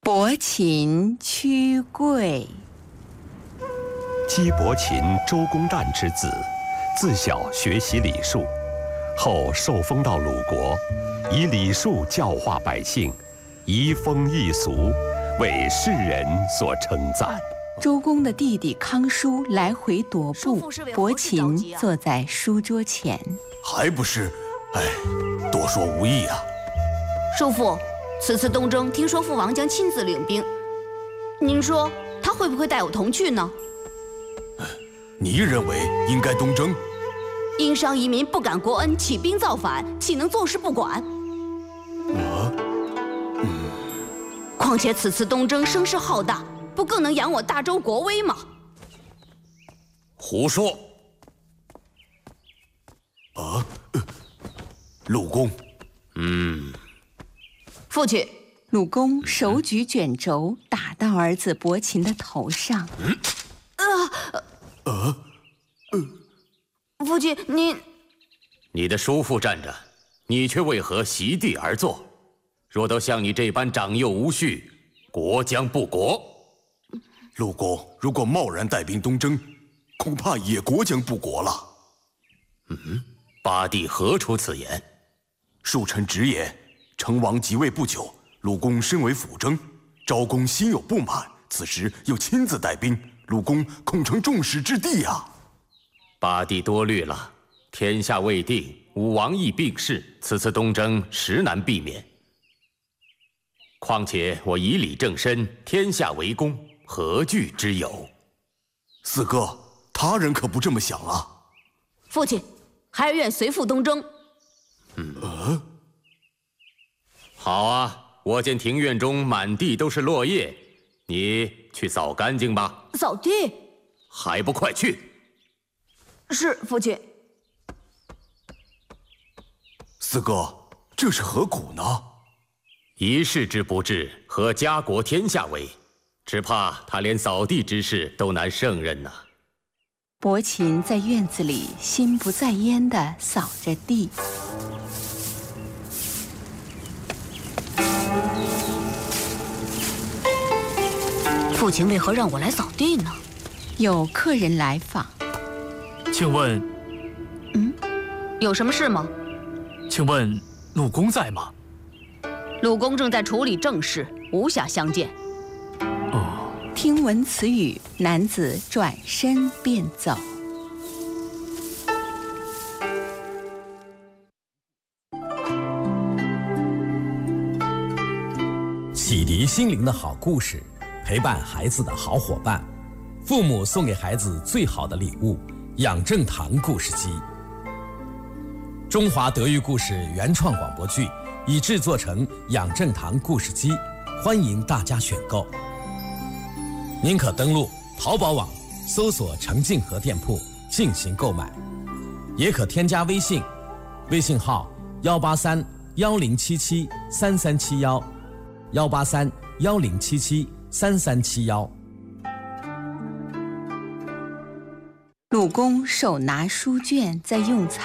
伯禽屈贵。 姬伯禽，周公旦之子，自小学习礼数，后受封到鲁国，以礼数教化百姓，移风易俗，为世人所称赞。 周公的弟弟康叔来回踱步，伯禽坐在书桌前。 还不是，多说无益啊。 叔父，此次东征，听说父王将亲自领兵，您说他会不会带我同去呢？ 你认为应该东征？ 殷商夷民不感国恩，起兵造反，岂能坐视不管？况且此次东征声势浩大，不更能扬我大周国威吗？ 胡说！鲁公， 父亲， 鲁公手举卷轴，打到儿子伯禽的头上。 父亲， 你的叔父站着，你却为何席地而坐？若都像你这般长幼无序，国将不国。 鲁公如果贸然带兵东征，恐怕也国将不国了。 八弟何出此言？ 恕臣直言，成王即位不久，鲁公身为辅政，昭公心有不满，此时又亲自带兵，鲁公恐成众矢之的啊！ 八弟多虑了，天下未定，武王亦病逝，此次东征实难避免。况且我以礼正身，天下为公，何惧之有？ 四哥，他人可不这么想啊。 父亲，孩儿愿随父东征。 好啊，我见庭院中满地都是落叶，你去扫干净吧。 扫地？ 还不快去！ 是，父亲。 四哥，这是何苦呢？ 一世之不治，何家国天下为？只怕他连扫地之事都难胜任呐。 伯禽在院子里心不在焉地扫着地。 父亲为何让我来扫地呢？ 有客人来访。 请问， 有什么事吗？ 请问鲁公在吗？ 鲁公正在处理政事，无暇相见。 听闻此语，男子转身便走。 启迪心灵的好故事，陪伴孩子的好伙伴，父母送给孩子最好的礼物——养正堂故事机。中华德育故事原创广播剧已制作成养正堂故事机，欢迎大家选购。您可登录淘宝网搜索程静和店铺进行购买，也可添加微信，微信号18310773371，18310773371。 鲁公手拿书卷在用餐。